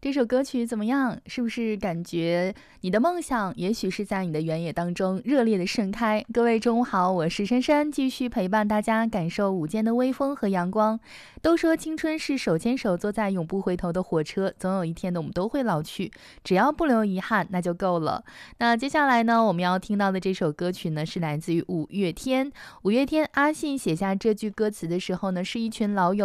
这首歌曲怎么样？是不是感觉你的梦想也许是在你的原野当中热烈的盛开？各位中午好，我是珊珊，继续陪伴大家感受午间的微风和阳光。都说青春是手牵手坐在永不回头的火车，总有一天呢我们都会老去，只要不留遗憾那就够了。那接下来呢我们要听到的这首歌曲呢是来自于五月天。五月天阿信写下这句歌词的时候呢，是一群老友